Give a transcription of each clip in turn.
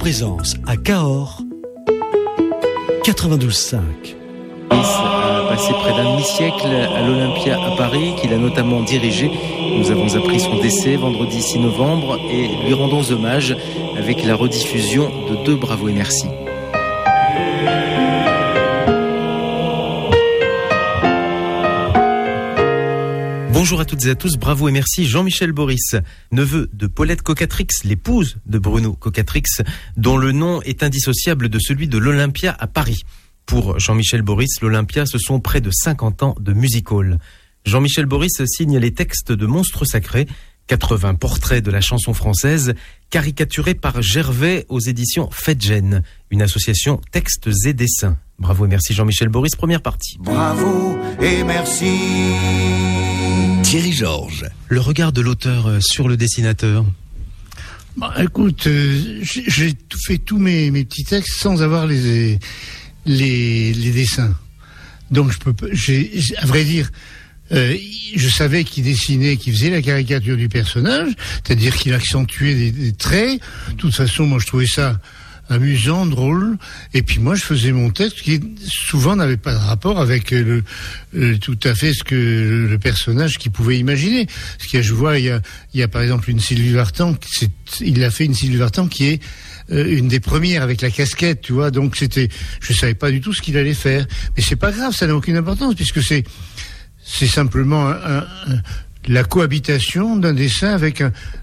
présence à Cahors, 92.5. A passé près d'un demi-siècle à l'Olympia à Paris, qu'il a notamment dirigé. Nous avons appris son décès vendredi 6 novembre et lui rendons hommage avec la rediffusion de 2 Bravo et merci. Bonjour à toutes et à tous, bravo et merci. Jean-Michel Boris, neveu de Paulette Cocatrix, l'épouse de Bruno Cocatrix, dont le nom est indissociable de celui de l'Olympia à Paris. Pour Jean-Michel Boris, l'Olympia, ce sont près de 50 ans de music-hall. Jean-Michel Boris signe les textes de Monstres Sacrés, 80 portraits de la chanson française, caricaturés par Gervais aux éditions Fedgen, une association textes et dessins. Bravo et merci Jean-Michel Boris, première partie. Bravo et merci. Thierry Georges. Le regard de l'auteur sur le dessinateur. Écoute, j'ai fait tous mes petits textes sans avoir les dessins. Donc à vrai dire, je savais qu'il dessinait, qu'il faisait la caricature du personnage, c'est-à-dire qu'il accentuait des traits. De toute façon, moi je trouvais ça amusant, drôle, et puis moi je faisais mon texte qui souvent n'avait pas de rapport avec tout à fait ce que le personnage qu'il pouvait imaginer. Parce que je vois, il y a par exemple une Sylvie Vartan, il a fait une Sylvie Vartan qui est une des premières avec la casquette, tu vois, donc je savais pas du tout ce qu'il allait faire, mais c'est pas grave, ça n'a aucune importance puisque c'est simplement la cohabitation d'un dessin avec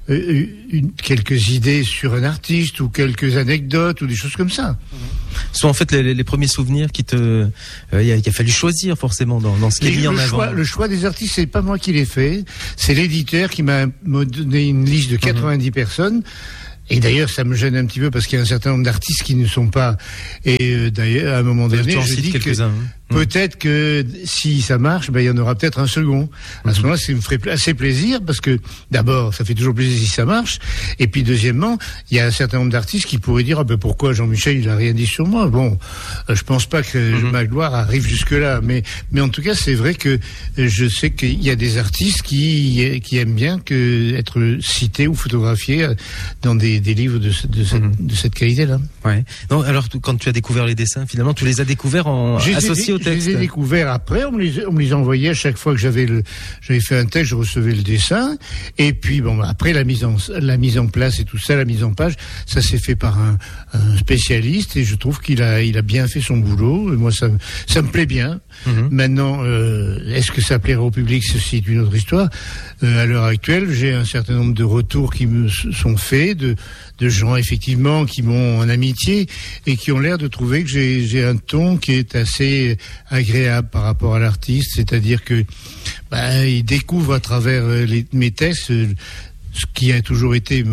quelques idées sur un artiste ou quelques anecdotes ou des choses comme ça. Ce sont en fait les premiers souvenirs qui il a fallu choisir forcément dans ce qui est mis en avant. Le choix des artistes, c'est pas moi qui l'ai fait, c'est l'éditeur qui m'a donné une liste de 90 personnes. Et d'ailleurs, ça me gêne un petit peu parce qu'il y a un certain nombre d'artistes qui ne sont pas. Et d'ailleurs, à un moment donné, je dis que peut-être que si ça marche, il y en aura peut-être un second. À ce moment-là, ça me ferait assez plaisir parce que d'abord, ça fait toujours plaisir si ça marche. Et puis deuxièmement, il y a un certain nombre d'artistes qui pourraient dire pourquoi Jean-Michel il a rien dit sur moi. Bon, je pense pas que ma gloire arrive jusque là, mais en tout cas, c'est vrai que je sais qu'il y a des artistes qui aiment bien être cités ou photographiés dans des livres de cette qualité-là. Ouais. Donc, alors, quand tu as découvert les dessins, finalement, tu les as découverts associés au texte. Je les ai découverts après, on me les envoyait à chaque fois que j'avais fait un texte, je recevais le dessin, et puis après la mise en place et tout ça, la mise en page, ça s'est fait par un spécialiste, et je trouve qu'il a bien fait son boulot, et moi ça me plaît bien. Maintenant, est-ce que ça plaira au public, ceci est une autre histoire. À l'heure actuelle, j'ai un certain nombre de retours qui me sont faits de gens effectivement qui m'ont en amitié et qui ont l'air de trouver que j'ai un ton qui est assez agréable par rapport à l'artiste, c'est-à-dire que ils découvrent à travers mes textes ce qui a toujours été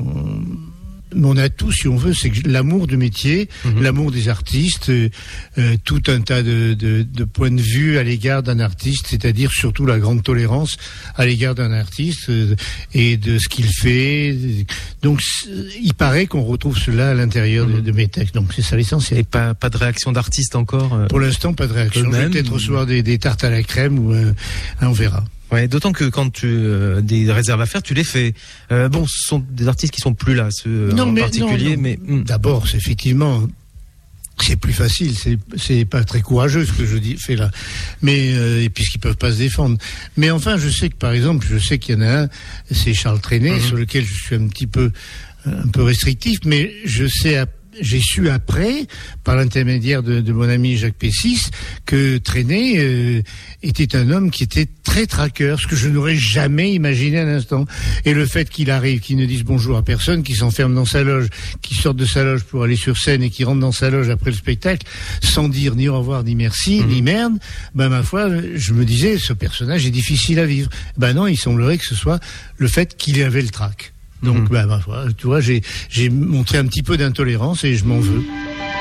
mon atout, si on veut, c'est que l'amour du métier, l'amour des artistes, tout un tas de points de vue à l'égard d'un artiste, c'est-à-dire surtout la grande tolérance à l'égard d'un artiste et de ce qu'il fait. Donc, il paraît qu'on retrouve cela à l'intérieur de mes textes. Donc, c'est ça l'essentiel. Et pas de réaction d'artiste encore Pour l'instant, pas de réaction. Je vais peut-être recevoir des tartes à la crème ou on verra. Ouais, d'autant que quand tu des réserves à faire, tu les fais. Ce sont des artistes qui sont plus là, ceux en particulier. Mais d'abord, c'est effectivement, c'est plus facile. C'est pas très courageux ce que fais là, mais puisqu'ils peuvent pas se défendre. Mais enfin, je sais que par exemple, qu'il y en a un, c'est Charles Trenet, sur lequel je suis un peu restrictif, mais j'ai su après, par l'intermédiaire de mon ami Jacques Pessis, que Trenet était un homme qui était très traqueur, ce que je n'aurais jamais imaginé un instant. Et le fait qu'il arrive, qu'il ne dise bonjour à personne, qu'il s'enferme dans sa loge, qu'il sorte de sa loge pour aller sur scène et qu'il rentre dans sa loge après le spectacle, sans dire ni au revoir, ni merci, ni merde, ma foi, je me disais, ce personnage est difficile à vivre. Non, il semblerait que ce soit le fait qu'il avait le trac. Donc, tu vois, j'ai montré un petit peu d'intolérance et je m'en veux.